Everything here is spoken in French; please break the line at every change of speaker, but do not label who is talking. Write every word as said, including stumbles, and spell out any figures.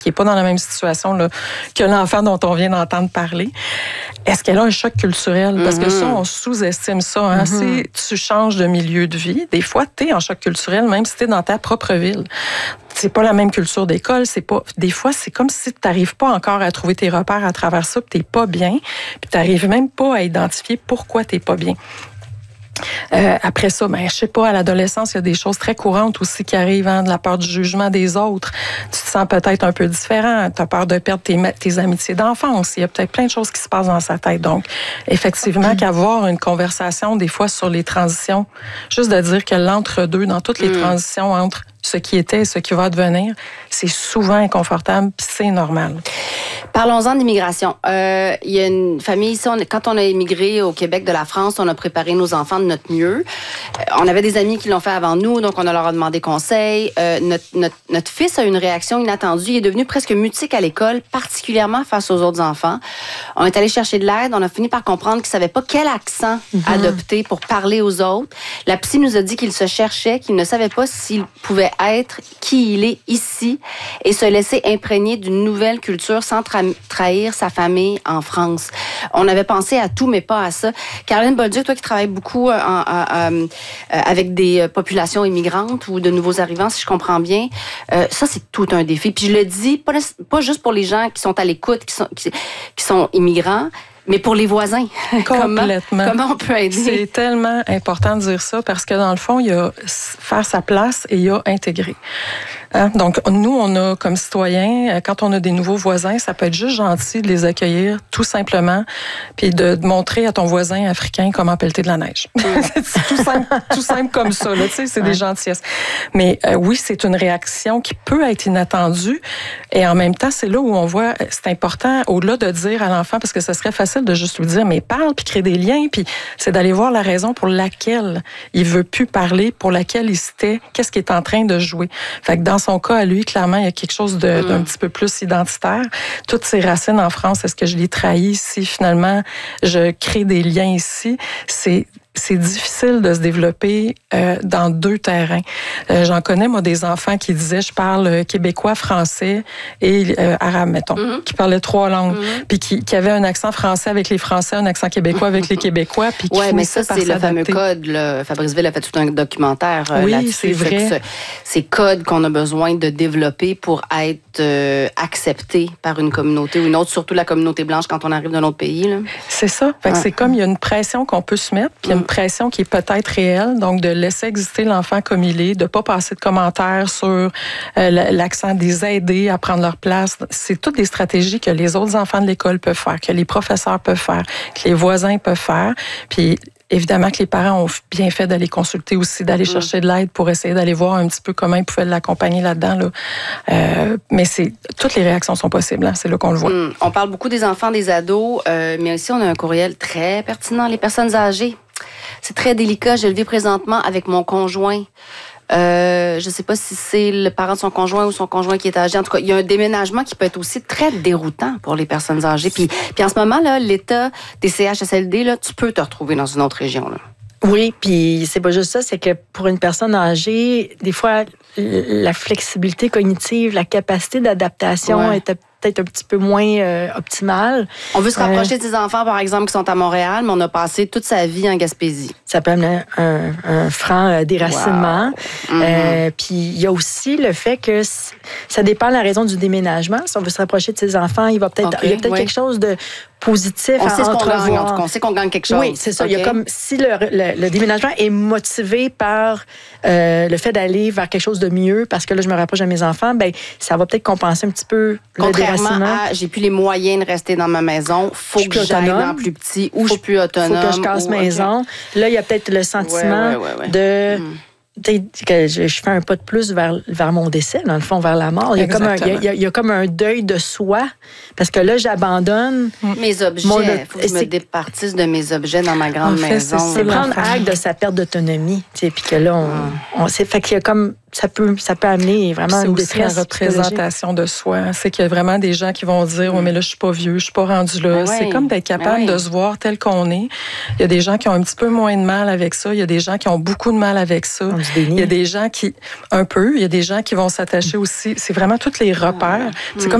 qui n'est pas dans la même situation là, que l'enfant dont on vient d'entendre parler, est-ce qu'elle a un choc culturel? Parce que ça, on sous-estime ça. Hein? Mm-hmm. Si tu changes de milieu de vie, des fois, tu es en choc culturel, même si tu es dans ta propre ville. C'est pas la même culture d'école, c'est pas. Des fois, c'est comme si tu n'arrives pas encore à trouver tes repères à travers ça, puis t'es pas bien, puis tu n'arrives même pas à identifier pourquoi tu n'es pas bien. Euh, après ça, ben, je sais pas, à l'adolescence, il y a des choses très courantes aussi qui arrivent, hein, de la peur du jugement des autres. Tu te sens peut-être un peu différent, tu as peur de perdre tes, tes amitiés d'enfance. Il y a peut-être plein de choses qui se passent dans sa tête. Donc, effectivement, qu'avoir une conversation, des fois, sur les transitions, juste de dire que l'entre-deux, dans toutes les mm. transitions entre ce qui était et ce qui va devenir, c'est souvent inconfortable, puis c'est normal.
Parlons-en d'immigration. Euh, il y a une famille ici, on, quand on a immigré au Québec de la France, on a préparé nos enfants de notre mieux. Euh, on avait des amis qui l'ont fait avant nous, donc on leur a demandé conseil. Euh, notre, notre, notre fils a eu une réaction inattendue. Il est devenu presque mutique à l'école, particulièrement face aux autres enfants. On est allé chercher de l'aide. On a fini par comprendre qu'il ne savait pas quel accent mm-hmm. adopter pour parler aux autres. La psy nous a dit qu'il se cherchait, qu'il ne savait pas s'il pouvait être qui il est ici et se laisser imprégner d'une nouvelle culture sans tra- trahir sa famille en France. On avait pensé à tout, mais pas à ça. Caroline Bolduc, toi qui travailles beaucoup en, en, en, avec des populations immigrantes ou de nouveaux arrivants, si je comprends bien, euh, ça, c'est tout un défi. Puis je le dis, pas, pas juste pour les gens qui sont à l'écoute, qui sont, qui, qui sont immigrants, mais pour les voisins.
Complètement.
comment, comment on peut aider?
C'est tellement important de dire ça parce que dans le fond, il y a faire sa place et il y a intégrer. Hein? Donc, nous, on a comme citoyens, quand on a des nouveaux voisins, ça peut être juste gentil de les accueillir, tout simplement, puis de, de montrer à ton voisin africain comment pelleter de la neige. C'est tout simple, tout simple comme ça, là, tu sais, c'est ouais. des gentillesses. Mais euh, oui, c'est une réaction qui peut être inattendue et en même temps, c'est là où on voit, c'est important, au-delà de dire à l'enfant, parce que ce serait facile de juste lui dire, mais parle, puis créer des liens, puis c'est d'aller voir la raison pour laquelle il veut plus parler, pour laquelle il se tait, qu'est-ce qu'il est en train de jouer. Fait que dans son cas, à lui, clairement, il y a quelque chose de, mmh. d'un petit peu plus identitaire. Toutes ses racines en France, est-ce que je les trahis si finalement je crée des liens ici? C'est c'est difficile de se développer euh, dans deux terrains. Euh, j'en connais, moi, des enfants qui disaient, je parle québécois, français et euh, arabe, mettons, mm-hmm. qui parlaient trois langues, mm-hmm. puis qui, qui avaient un accent français avec les Français, un accent québécois avec les Québécois, puis qui
ouais, mais ça, c'est
le
fameux code. Là. Fabrice Ville a fait tout un documentaire euh,
oui,
là-dessus.
c'est vrai.
Ce, ces codes qu'on a besoin de développer pour être euh, accepté par une communauté ou une autre, surtout la communauté blanche quand on arrive d'un autre pays. Là.
C'est ça. Fait que ouais. c'est comme il y a une pression qu'on peut se mettre, puis il y a une pression qui est peut-être réelle, donc de laisser exister l'enfant comme il est, de pas passer de commentaires sur euh, l'accent, des aider à prendre leur place. C'est toutes des stratégies que les autres enfants de l'école peuvent faire, que les professeurs peuvent faire, que les voisins peuvent faire. Puis évidemment que les parents ont bien fait d'aller consulter aussi, d'aller mmh. chercher de l'aide pour essayer d'aller voir un petit peu comment ils pouvaient l'accompagner là-dedans. Là. Euh, mais c'est toutes les réactions sont possibles. Hein, c'est là qu'on le voit.
Mmh. On parle beaucoup des enfants, des ados, euh, mais aussi on a un courriel très pertinent, les personnes âgées. C'est très délicat. Je le vis présentement avec mon conjoint. Euh, je ne sais pas si c'est le parent de son conjoint ou son conjoint qui est âgé. En tout cas, il y a un déménagement qui peut être aussi très déroutant pour les personnes âgées. Puis, puis en ce moment, là, l'état des C H S L D, là, tu peux te retrouver dans une autre région. Là.
Oui, puis c'est pas juste ça, c'est que pour une personne âgée, des fois, la flexibilité cognitive, la capacité d'adaptation ouais. est peut-être un petit peu moins euh, optimale.
On veut se rapprocher euh, de ses enfants, par exemple, qui sont à Montréal, mais on a passé toute sa vie en Gaspésie.
Ça peut amener un, un franc déracinement. Wow. Mm-hmm. Euh, puis il y a aussi le fait que ça dépend de la raison du déménagement. Si on veut se rapprocher de ses enfants, il va peut-être, okay, il y a peut-être oui. quelque chose de positif
on
à
sait ce qu'on gagne, en tout cas.
On
sait qu'on gagne quelque chose.
Oui, c'est ça.
Okay.
Il y a comme si le, le, le déménagement est motivé par euh, le fait d'aller vers quelque chose de mieux, parce que là, je me rapproche de mes enfants, ben ça va peut-être compenser un petit peu le déracinement.
À, j'ai plus les moyens de rester dans ma maison, faut que j'aille dans plus petit, ou je suis plus autonome.
Faut que je casse
ou,
maison. Okay. Là, il y a peut-être le sentiment ouais, ouais, ouais, ouais. de... Mm. Que je, je fais un pas de plus vers, vers mon décès, dans le fond, vers la mort. Il y, a comme un, il, y a, il y a comme un deuil de soi, parce que là, j'abandonne...
Mes objets, il faut que je me départisse de mes objets dans ma grande
en fait,
maison.
C'est, c'est prendre acte de sa perte d'autonomie. Puis que là, on, hum. on, c'est fait qu'il y a comme... Ça peut, ça peut amener vraiment
c'est
une
aussi
détresse.
La représentation de soi. C'est qu'il y a vraiment des gens qui vont dire, mm. oh, mais là, je suis pas vieux, je suis pas rendu là.
Oui.
C'est comme d'être capable oui. de se voir tel qu'on est. Il y a des gens qui ont un petit peu moins de mal avec ça. Il y a des gens qui ont beaucoup de mal avec ça.
du déni.
Il y a des gens qui, un peu, il y a des gens qui vont s'attacher aussi. C'est vraiment tous les repères. Mm. C'est comme